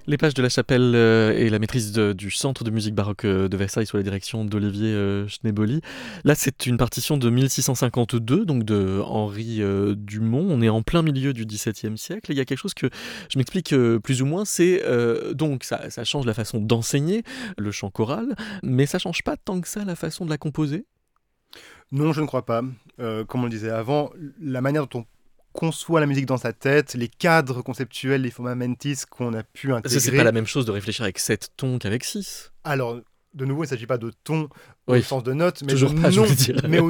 Les pages de la chapelle et la maîtrise du centre de musique baroque de Versailles sous la direction d'Olivier Schneboli. Là, c'est une partition de 1652, donc de Henri Dumont. On est en plein milieu du XVIIe siècle. Il y a quelque chose que je m'explique plus ou moins, c'est donc ça change la façon d'enseigner le chant choral, mais ça change pas tant que ça la façon de la composer. Non, je ne crois pas. Comme on le disait avant, la manière dont on conçoit la musique dans sa tête, les cadres conceptuels, les formats mentis qu'on a pu Parce que c'est pas intégrer. la même chose de réfléchir avec 7 tons qu'avec 6. Alors, de nouveau, il ne s'agit pas de ton au Oui, sens de notes, mais de toujours pas, je nom, voulais dire. mais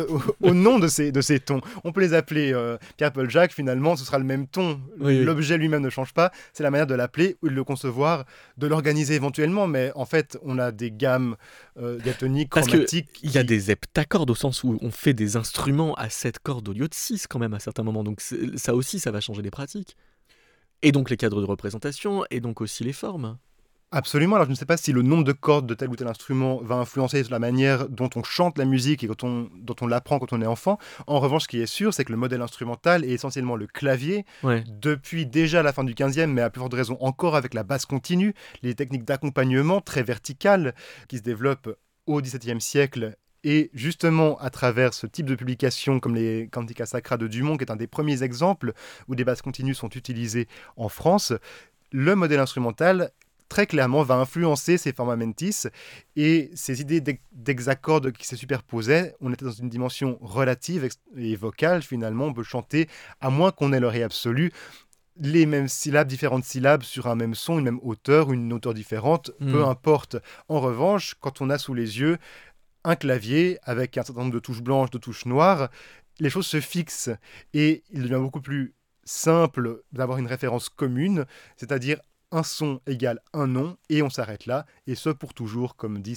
au nom de ces tons. On peut les appeler Pierre, Paul, Jacques, finalement, ce sera le même ton. Oui, oui. L'objet lui-même ne change pas, c'est la manière de l'appeler ou de le concevoir, de l'organiser éventuellement, mais en fait, on a des gammes diatoniques, Parce que chromatiques il y a qui... des heptacordes au sens où on fait des instruments à 7 cordes au lieu de 6 quand même à certains moments. Donc ça aussi, ça va changer les pratiques. Et donc les cadres de représentation, et donc aussi les formes. Absolument, alors je ne sais pas si le nombre de cordes de tel ou tel instrument va influencer sur la manière dont on chante la musique et dont on l'apprend quand on est enfant. En revanche, ce qui est sûr, c'est que le modèle instrumental est essentiellement le clavier, Ouais. depuis déjà la fin du 15e, mais à plus forte raison encore avec la basse continue, les techniques d'accompagnement très verticales qui se développent au XVIIe siècle et justement à travers ce type de publication comme les Cantica Sacra de Dumont, qui est un des premiers exemples où des basses continues sont utilisées en France, le modèle instrumental très clairement va influencer ces formats mentis et ces idées d'hexacordes qui se superposaient. On était dans une dimension relative et vocale finalement. On peut chanter, à moins qu'on ait le ré absolu, les mêmes syllabes, différentes syllabes sur un même son, une même hauteur, une hauteur différente, peu Hmm. importe. En revanche, quand on a sous les yeux un clavier avec un certain nombre de touches blanches, de touches noires, les choses se fixent et il devient beaucoup plus simple d'avoir une référence commune, c'est-à-dire un son égale un nom et on s'arrête là, et ce pour toujours, comme disent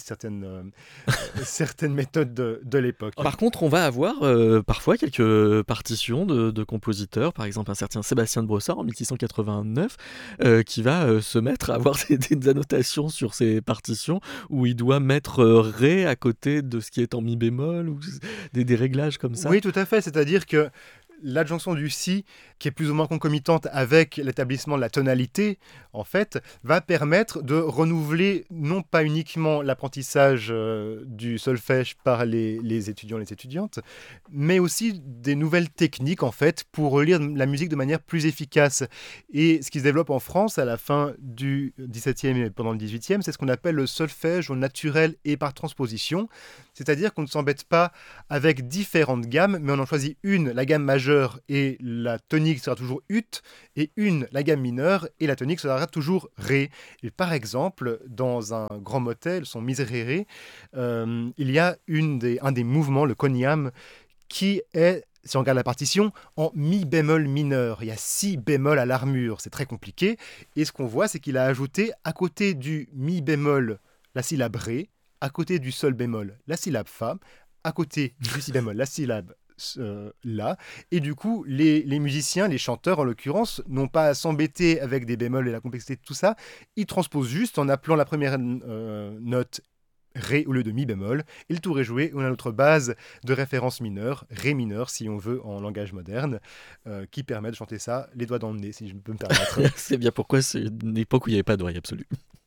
certaines méthodes de l'époque. Par contre, on va avoir parfois quelques partitions de compositeurs, par exemple un certain Sébastien de Brossard en 1689, qui va se mettre à avoir des annotations sur ses partitions où il doit mettre Ré à côté de ce qui est en Mi bémol, ou des réglages comme ça. Oui, tout à fait, c'est-à-dire que l'adjonction du si, qui est plus ou moins concomitante avec l'établissement de la tonalité, en fait, va permettre de renouveler non pas uniquement l'apprentissage du solfège par les étudiants et les étudiantes, mais aussi des nouvelles techniques, en fait, pour lire la musique de manière plus efficace. Et ce qui se développe en France à la fin du XVIIe et pendant le XVIIIe, c'est ce qu'on appelle le solfège au naturel et par transposition, c'est-à-dire qu'on ne s'embête pas avec différentes gammes, mais on en choisit une, la gamme majeure, et la tonique sera toujours ut, et une, la gamme mineure, et la tonique sera toujours ré. Et par exemple, dans un grand motet, son miserere, il y a un des mouvements, le coniam, qui est, si on regarde la partition, en mi bémol mineur. Il y a 6 bémols à l'armure, c'est très compliqué. Et ce qu'on voit, c'est qu'il a ajouté à côté du mi bémol la syllabe ré, à côté du sol bémol la syllabe fa, à côté du si bémol la syllabe la. Et du coup, les musiciens, les chanteurs en l'occurrence, n'ont pas à s'embêter avec des bémols et la complexité de tout ça. Ils transposent juste en appelant la première note Ré au lieu de Mi bémol, et le tour est joué. On a notre base de référence mineure, Ré mineur si on veut en langage moderne, qui permet de chanter ça les doigts dans le nez, si je peux me permettre. C'est bien pourquoi c'est une époque où il n'y avait pas d'oreille absolue.